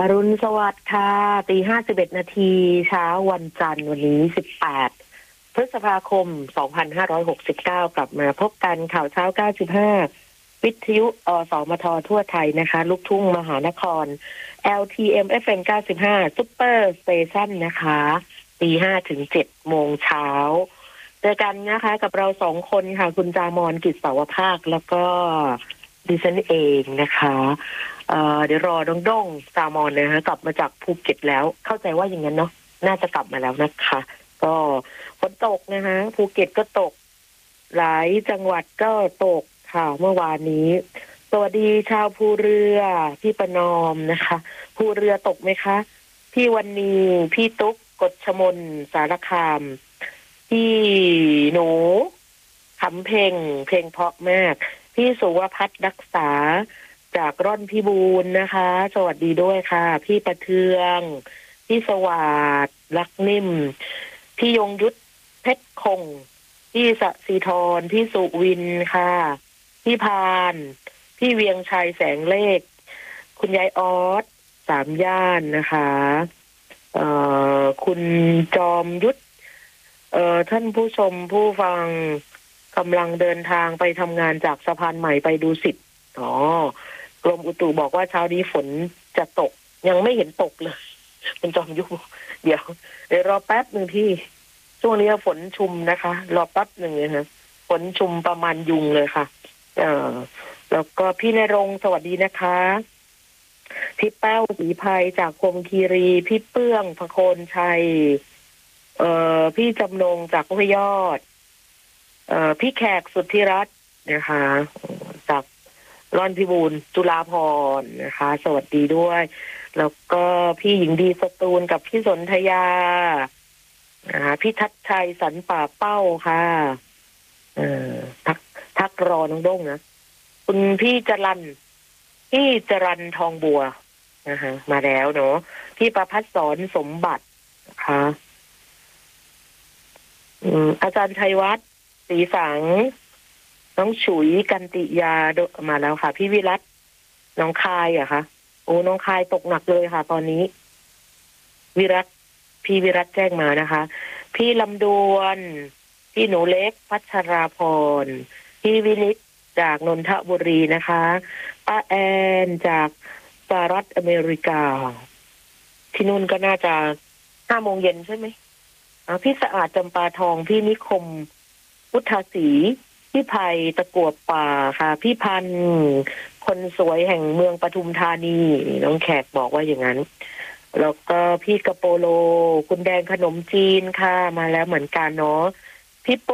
รุณสวัสดิ์ค่ะตี 5:11 นาทีเช้าวันจันทร์วันนี้18 พฤษภาคม 2569 กลับมาพบกันข่าวเช้า 95 วิทยุสมททั่วไทยนะคะลูกทุ่งมหานคร LTM FM 95 Super Station นะคะตี 5 ถึง 7 โมงเช้าเจอกันนะคะกับเราสองคนค่ะคุณจามร กิจเสาวภาคแล้วก็ดิฉันเองนะคะเดี๋ยวรอน้องด้งจามอนนะคะกลับมาจากภูเก็ตแล้วเข้าใจว่าอย่างนั้นเนาะน่าจะกลับมาแล้วนะคะก็ฝนตกนะคะภูเก็ตก็ตกหลายจังหวัดก็ตกค่ะเมื่อวานนี้สวัสดีชาวภูเรือพี่ประนอมนะคะภูเรือตกไหมคะพี่วันนีพี่ตุ๊กกฎชมนสารคามพี่หนูขำเพลงเพราะมากพี่สุวพัฒน์รักษาจากร่อนพิบูลนะคะสวัสดีด้วยค่ะพี่ประเทืองพี่สวัสดิ์ลักนิ่มพี่ยงยุทธเพชรคงพี่สศิธรพี่สุวินค่ะพี่พานพี่เวียงชัยแสงเลขคุณยายออสสามย่านนะคะคุณจอมยุทธท่านผู้ชมผู้ฟังกำลังเดินทางไปทำงานจากสะพานใหม่ไปดูสิทธิ์กรมอุตุบอกว่าเช้านี้ฝนจะตกยังไม่เห็นตกเลยคุณจอมยุทธเดี๋ยวรอแป๊บหนึ่งที่ช่วงนี้ฝนชุมนะคะรอแป๊บหนึ่งเลยค่ะฝนชุมประมาณยุงเลยค่ะแล้วก็พี่ณรงค์สวัสดีนะคะพี่แป้วศรีภัยจากคมคีรีพี่เปื้องพโคนชัยพี่จำนงจากห้วยยอดพี่แขกสุทธิรัตน์นะคะจากร่อนพิบูลจุฬาภรณ์นะคะสวัสดีด้วยแล้วก็พี่หญิงดีสตูลกับพี่สนธยาพี่ทัศชัยสันป่าเป้าค่ะทักรอน้องด้งนะคุณพี่จรันทองบัวนะคะมาแล้วเนาะพี่ประภัสสรสมบัตินะคะอาจารย์ชัยวัฒน์ศรีสังน้องฉุยกันติยามาแล้วค่ะพี่วิรัตน้องคายอะคะโอ้น้องคายตกหนักเลยค่ะตอนนี้พี่วิรัตแจ้งมานะคะพี่ลำดวนพี่หนูเล็กพัชราพรพี่วินิจจากนนทบุรีนะคะป้าแอนจากสหรัฐอเมริกาที่นู่นก็น่าจะ5 โมงเย็นใช่ไหมพี่สะอาดจำปาทองพี่นิคมพุทธศรีพี่ไผ่ตะกั่วป่าค่ะพี่พันธ์คนสวยแห่งเมืองปทุมธานีน้องแขกบอกว่าอย่างนั้นแล้วก็พี่กระโปโลคุณแดงขนมจีนค่ะมาแล้วเหมือนกันเนาะพี่